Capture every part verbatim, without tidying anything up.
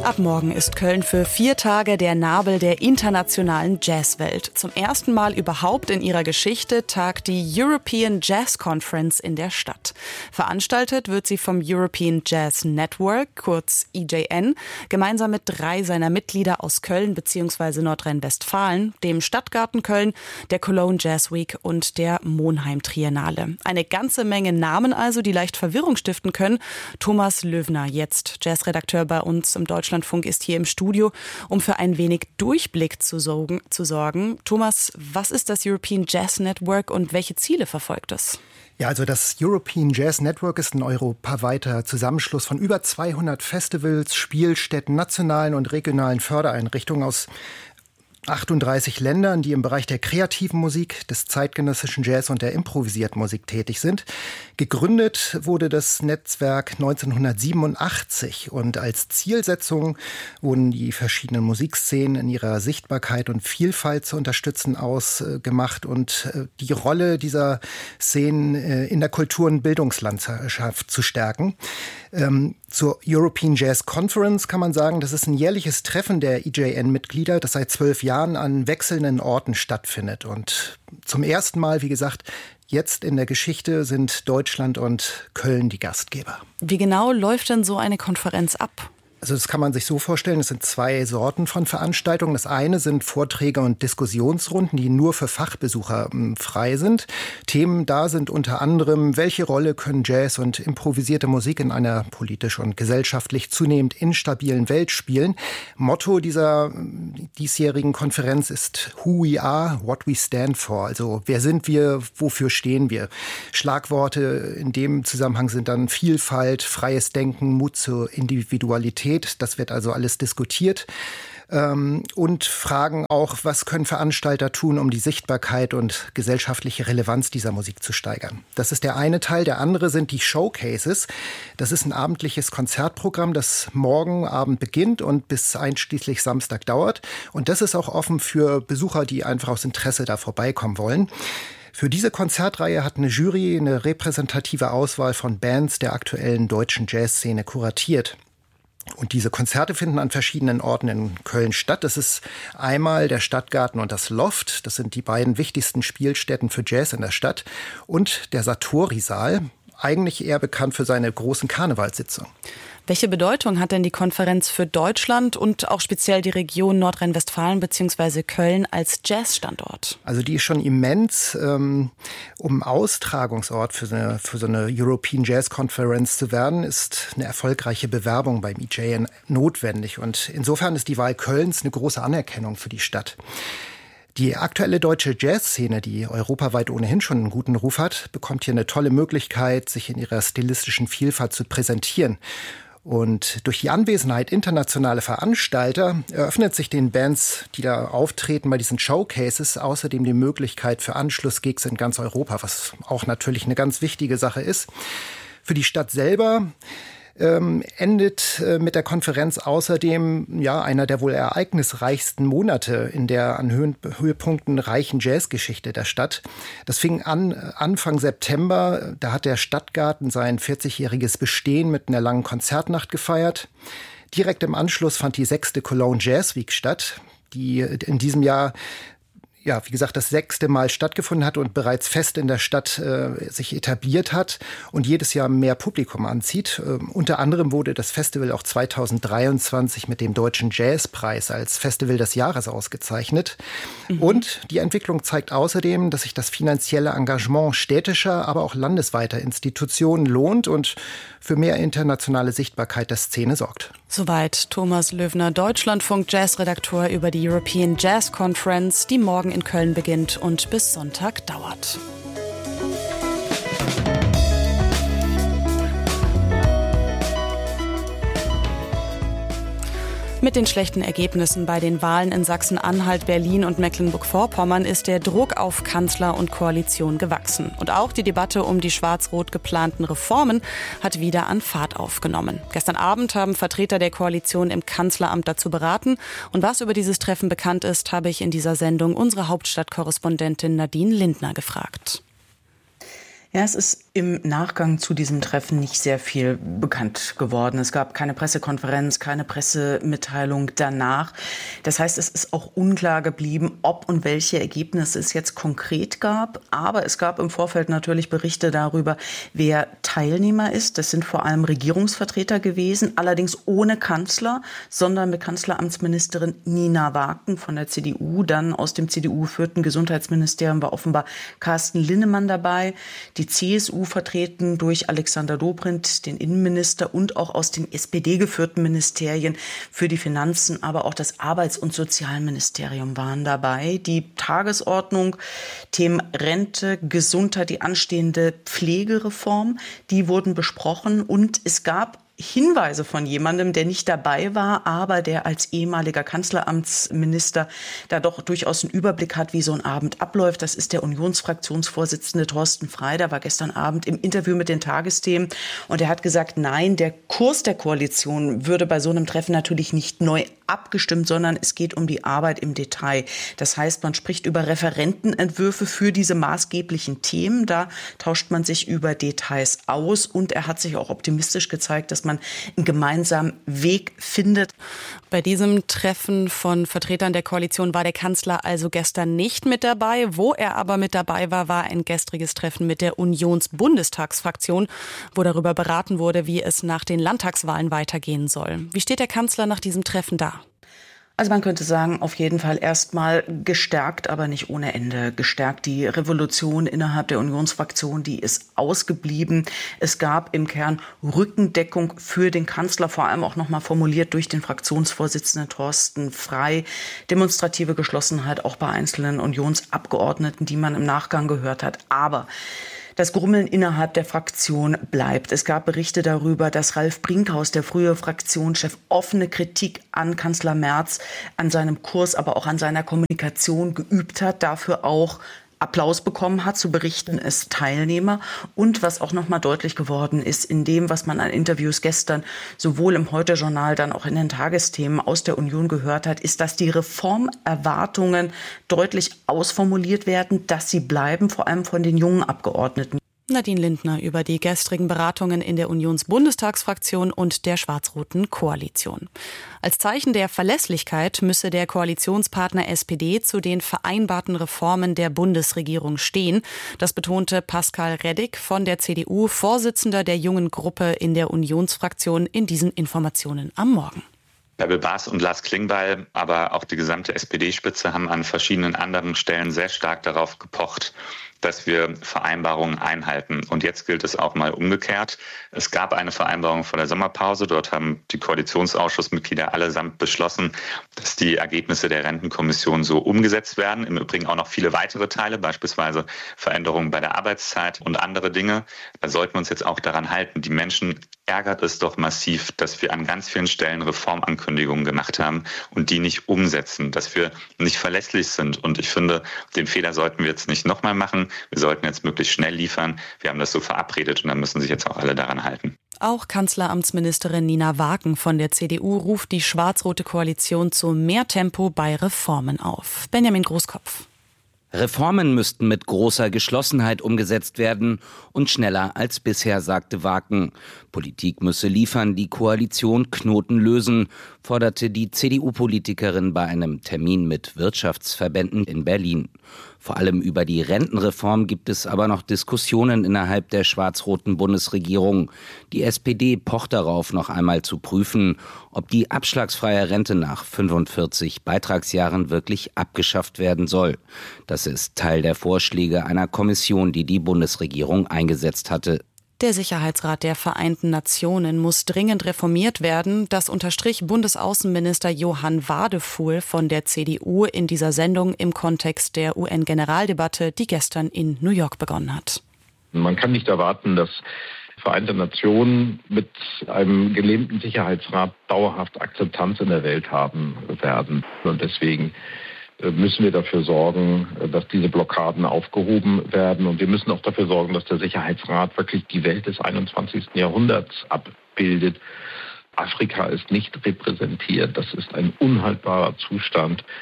Ab morgen ist Köln für vier Tage der Nabel der internationalen Jazzwelt. Zum ersten Mal überhaupt in ihrer Geschichte tagt die European Jazz Conference in der Stadt. Veranstaltet wird sie vom European Jazz Network, kurz E J N, gemeinsam mit drei seiner Mitglieder aus Köln bzw. Nordrhein-Westfalen, dem Stadtgarten Köln, der Cologne Jazz Week und der Monheim Triennale. Eine ganze Menge Namen also, die leicht Verwirrung stiften können. Thomas Löwner, jetzt Jazzredakteur bei uns im Deutschlandfunk, ist hier im Studio, um für ein wenig Durchblick zu sorgen. Zu sorgen. Thomas, was ist das European Jazz Network und welche Ziele verfolgt es? Ja, also das European Jazz Network ist ein europaweiter Zusammenschluss von über zweihundert Festivals, Spielstätten, nationalen und regionalen Fördereinrichtungen aus achtunddreißig Ländern, die im Bereich der kreativen Musik, des zeitgenössischen Jazz und der improvisierten Musik tätig sind. Gegründet wurde das Netzwerk neunzehnhundertsiebenundachtzig und als Zielsetzung wurden die verschiedenen Musikszenen in ihrer Sichtbarkeit und Vielfalt zu unterstützen ausgemacht und die Rolle dieser Szenen in der Kultur- und Bildungslandschaft zu stärken. Zur European Jazz Conference kann man sagen, das ist ein jährliches Treffen der E J N-Mitglieder, das seit zwölf Jahren an wechselnden Orten stattfindet. Und zum ersten Mal, wie gesagt, jetzt in der Geschichte sind Deutschland und Köln die Gastgeber. Wie genau läuft denn so eine Konferenz ab? Also das kann man sich so vorstellen, es sind zwei Sorten von Veranstaltungen. Das eine sind Vorträge und Diskussionsrunden, die nur für Fachbesucher ähm, frei sind. Themen da sind unter anderem, welche Rolle können Jazz und improvisierte Musik in einer politisch und gesellschaftlich zunehmend instabilen Welt spielen. Motto dieser diesjährigen Konferenz ist Who we are, what we stand for. Also wer sind wir, wofür stehen wir? Schlagworte in dem Zusammenhang sind dann Vielfalt, freies Denken, Mut zur Individualität. Das wird also alles diskutiert. Und fragen auch, was können Veranstalter tun, um die Sichtbarkeit und gesellschaftliche Relevanz dieser Musik zu steigern. Das ist der eine Teil. Der andere sind die Showcases. Das ist ein abendliches Konzertprogramm, das morgen Abend beginnt und bis einschließlich Samstag dauert. Und das ist auch offen für Besucher, die einfach aus Interesse da vorbeikommen wollen. Für diese Konzertreihe hat eine Jury eine repräsentative Auswahl von Bands der aktuellen deutschen Jazzszene kuratiert. Und diese Konzerte finden an verschiedenen Orten in Köln statt. Das ist einmal der Stadtgarten und das Loft. Das sind die beiden wichtigsten Spielstätten für Jazz in der Stadt. Und der Satori-Saal, eigentlich eher bekannt für seine großen Karnevalssitzungen. Welche Bedeutung hat denn die Konferenz für Deutschland und auch speziell die Region Nordrhein-Westfalen bzw. Köln als Jazzstandort? Also die ist schon immens. Ähm, um Austragungsort für so, eine, für so eine European Jazz Conference zu werden, ist eine erfolgreiche Bewerbung beim E J N notwendig. Und insofern ist die Wahl Kölns eine große Anerkennung für die Stadt. Die aktuelle deutsche Jazzszene, die europaweit ohnehin schon einen guten Ruf hat, bekommt hier eine tolle Möglichkeit, sich in ihrer stilistischen Vielfalt zu präsentieren. Und durch die Anwesenheit internationaler Veranstalter eröffnet sich den Bands, die da auftreten bei diesen Showcases, außerdem die Möglichkeit für Anschlussgigs in ganz Europa, was auch natürlich eine ganz wichtige Sache ist. Für die Stadt selber Ähm, endet äh, mit der Konferenz außerdem ja einer der wohl ereignisreichsten Monate in der an Höhen, Höhepunkten reichen Jazzgeschichte der Stadt. Das fing an Anfang September, da hat der Stadtgarten sein vierzigjähriges Bestehen mit einer langen Konzertnacht gefeiert. Direkt im Anschluss fand die sechste Cologne Jazz Week statt, die in diesem Jahr ja, wie gesagt, das sechste Mal stattgefunden hat und bereits fest in der Stadt äh, sich etabliert hat und jedes Jahr mehr Publikum anzieht. Äh, unter anderem wurde das Festival auch zweitausenddreiundzwanzig mit dem Deutschen Jazzpreis als Festival des Jahres ausgezeichnet. Mhm. Und die Entwicklung zeigt außerdem, dass sich das finanzielle Engagement städtischer, aber auch landesweiter Institutionen lohnt und für mehr internationale Sichtbarkeit der Szene sorgt. Soweit Thomas Löwner, Deutschlandfunk-Jazzredakteur über die European Jazz Conference, die morgen in Köln beginnt und bis Sonntag dauert. Mit den schlechten Ergebnissen bei den Wahlen in Sachsen-Anhalt, Berlin und Mecklenburg-Vorpommern ist der Druck auf Kanzler und Koalition gewachsen. Und auch die Debatte um die schwarz-rot geplanten Reformen hat wieder an Fahrt aufgenommen. Gestern Abend haben Vertreter der Koalition im Kanzleramt dazu beraten. Und was über dieses Treffen bekannt ist, habe ich in dieser Sendung unsere Hauptstadtkorrespondentin Nadine Lindner gefragt. Ja, es ist im Nachgang zu diesem Treffen nicht sehr viel bekannt geworden. Es gab keine Pressekonferenz, keine Pressemitteilung danach. Das heißt, es ist auch unklar geblieben, ob und welche Ergebnisse es jetzt konkret gab. Aber es gab im Vorfeld natürlich Berichte darüber, wer Teilnehmer ist. Das sind vor allem Regierungsvertreter gewesen, allerdings ohne Kanzler, sondern mit Kanzleramtsministerin Nina Wagen von der C D U. Dann aus dem C D U-geführten Gesundheitsministerium war offenbar Carsten Linnemann dabei. Die C S U vertreten durch Alexander Dobrindt, den Innenminister, und auch aus den S P D-geführten Ministerien für die Finanzen, aber auch das Arbeits- und Sozialministerium waren dabei. Die Tagesordnung, Themen Rente, Gesundheit, die anstehende Pflegereform, die wurden besprochen, und es gab Hinweise von jemandem, der nicht dabei war, aber der als ehemaliger Kanzleramtsminister da doch durchaus einen Überblick hat, wie so ein Abend abläuft. Das ist der Unionsfraktionsvorsitzende Thorsten Frey. Der war gestern Abend im Interview mit den Tagesthemen und er hat gesagt, nein, der Kurs der Koalition würde bei so einem Treffen natürlich nicht neu abgestimmt, sondern es geht um die Arbeit im Detail. Das heißt, man spricht über Referentenentwürfe für diese maßgeblichen Themen. Da tauscht man sich über Details aus, und er hat sich auch optimistisch gezeigt, dass man einen gemeinsamen Weg findet. Bei diesem Treffen von Vertretern der Koalition war der Kanzler also gestern nicht mit dabei. Wo er aber mit dabei war, war ein gestriges Treffen mit der Unionsbundestagsfraktion, wo darüber beraten wurde, wie es nach den Landtagswahlen weitergehen soll. Wie steht der Kanzler nach diesem Treffen da? Also man könnte sagen, auf jeden Fall erstmal gestärkt, aber nicht ohne Ende gestärkt. Die Revolution innerhalb der Unionsfraktion, die ist ausgeblieben. Es gab im Kern Rückendeckung für den Kanzler, vor allem auch nochmal formuliert durch den Fraktionsvorsitzenden Thorsten Frey. Demonstrative Geschlossenheit auch bei einzelnen Unionsabgeordneten, die man im Nachgang gehört hat. Aber das Grummeln innerhalb der Fraktion bleibt. Es gab Berichte darüber, dass Ralf Brinkhaus, der frühere Fraktionschef, offene Kritik an Kanzler Merz, an seinem Kurs, aber auch an seiner Kommunikation geübt hat, dafür auch Applaus bekommen hat, zu berichten es Teilnehmer. Und was auch noch mal deutlich geworden ist, in dem, was man an Interviews gestern sowohl im Heute-Journal, dann auch in den Tagesthemen aus der Union gehört hat, ist, dass die Reformerwartungen deutlich ausformuliert werden, dass sie bleiben, vor allem von den jungen Abgeordneten. Nadine Lindner über die gestrigen Beratungen in der Unionsbundestagsfraktion und der schwarz-roten Koalition. Als Zeichen der Verlässlichkeit müsse der Koalitionspartner S P D zu den vereinbarten Reformen der Bundesregierung stehen. Das betonte Pascal Reddick von der C D U, Vorsitzender der jungen Gruppe in der Unionsfraktion, in diesen Informationen am Morgen. Bärbel Baas und Lars Klingbeil, aber auch die gesamte S P D-Spitze haben an verschiedenen anderen Stellen sehr stark darauf gepocht, dass wir Vereinbarungen einhalten. Und jetzt gilt es auch mal umgekehrt. Es gab eine Vereinbarung vor der Sommerpause. Dort haben die Koalitionsausschussmitglieder allesamt beschlossen, dass die Ergebnisse der Rentenkommission so umgesetzt werden. Im Übrigen auch noch viele weitere Teile, beispielsweise Veränderungen bei der Arbeitszeit und andere Dinge. Da sollten wir uns jetzt auch daran halten. Die Menschen ärgert es doch massiv, dass wir an ganz vielen Stellen Reformankündigungen gemacht haben und die nicht umsetzen, dass wir nicht verlässlich sind. Und ich finde, den Fehler sollten wir jetzt nicht nochmal machen. Wir sollten jetzt möglichst schnell liefern. Wir haben das so verabredet und dann müssen sich jetzt auch alle daran halten. Auch Kanzleramtsministerin Nina Wagen von der C D U ruft die schwarz-rote Koalition zu mehr Tempo bei Reformen auf. Benjamin Großkopf. Reformen müssten mit großer Geschlossenheit umgesetzt werden und schneller als bisher, sagte Wagen. Politik müsse liefern, die Koalition Knoten lösen, forderte die C D U-Politikerin bei einem Termin mit Wirtschaftsverbänden in Berlin. Vor allem über die Rentenreform gibt es aber noch Diskussionen innerhalb der schwarz-roten Bundesregierung. Die S P D pocht darauf, noch einmal zu prüfen, ob die abschlagsfreie Rente nach fünfundvierzig Beitragsjahren wirklich abgeschafft werden soll. Das ist Teil der Vorschläge einer Kommission, die die Bundesregierung eingesetzt hatte. Der Sicherheitsrat der Vereinten Nationen muss dringend reformiert werden. Das unterstrich Bundesaußenminister Johann Wadefuhl von der C D U in dieser Sendung im Kontext der U N-Generaldebatte, die gestern in New York begonnen hat. Man kann nicht erwarten, dass Vereinte Nationen mit einem gelähmten Sicherheitsrat dauerhaft Akzeptanz in der Welt haben werden. Und deswegen müssen wir dafür sorgen, dass diese Blockaden aufgehoben werden. Und wir müssen auch dafür sorgen, dass der Sicherheitsrat wirklich die Welt des einundzwanzigsten Jahrhunderts abbildet. Afrika ist nicht repräsentiert. Das ist ein unhaltbarer Zustand.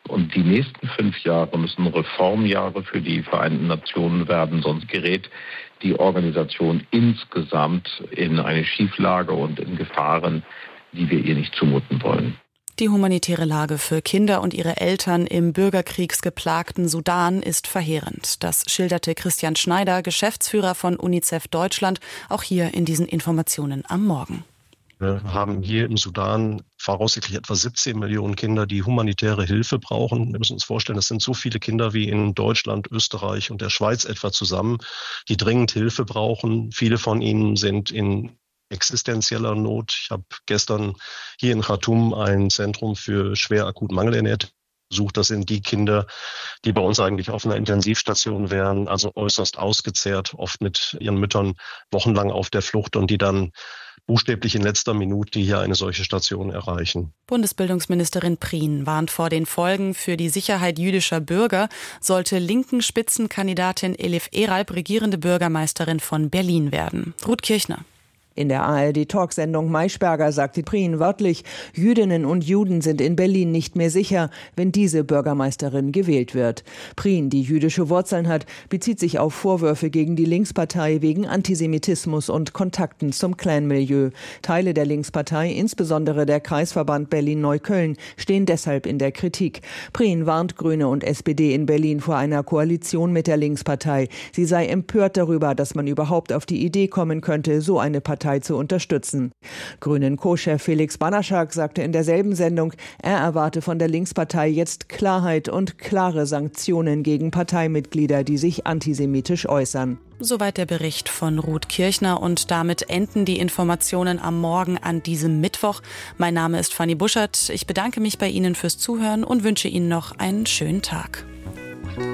Und die nächsten fünf Jahre müssen Reformjahre für die Vereinten Nationen werden, sonst gerät die Organisation insgesamt in eine Schieflage und in Gefahren, die wir ihr nicht zumuten wollen. Die humanitäre Lage für Kinder und ihre Eltern im bürgerkriegsgeplagten Sudan ist verheerend. Das schilderte Christian Schneider, Geschäftsführer von UNICEF Deutschland, auch hier in diesen Informationen am Morgen. Wir haben hier im Sudan voraussichtlich etwa siebzehn Millionen Kinder, die humanitäre Hilfe brauchen. Wir müssen uns vorstellen, das sind so viele Kinder wie in Deutschland, Österreich und der Schweiz etwa zusammen, die dringend Hilfe brauchen. Viele von ihnen sind in existenzieller Not. Ich habe gestern hier in Khartoum ein Zentrum für schwer akut mangelernährte besucht. Das sind die Kinder, die bei uns eigentlich auf einer Intensivstation wären, also äußerst ausgezehrt, oft mit ihren Müttern wochenlang auf der Flucht und die dann buchstäblich in letzter Minute hier eine solche Station erreichen. Bundesbildungsministerin Prien warnt vor den Folgen für die Sicherheit jüdischer Bürger, sollte linken Spitzenkandidatin Elif Eralp regierende Bürgermeisterin von Berlin werden. Ruth Kirchner. In der A R D-Talksendung Maischberger sagte Prien wörtlich, Jüdinnen und Juden sind in Berlin nicht mehr sicher, wenn diese Bürgermeisterin gewählt wird. Prien, die jüdische Wurzeln hat, bezieht sich auf Vorwürfe gegen die Linkspartei wegen Antisemitismus und Kontakten zum Clan-Milieu. Teile der Linkspartei, insbesondere der Kreisverband Berlin-Neukölln, stehen deshalb in der Kritik. Prien warnt Grüne und S P D in Berlin vor einer Koalition mit der Linkspartei. Sie sei empört darüber, dass man überhaupt auf die Idee kommen könnte, so eine Partei zu unterstützen. Grünen Co-Chef Felix Banaschak sagte in derselben Sendung, er erwarte von der Linkspartei jetzt Klarheit und klare Sanktionen gegen Parteimitglieder, die sich antisemitisch äußern. Soweit der Bericht von Ruth Kirchner und damit enden die Informationen am Morgen an diesem Mittwoch. Mein Name ist Fanny Buschert. Ich bedanke mich bei Ihnen fürs Zuhören und wünsche Ihnen noch einen schönen Tag.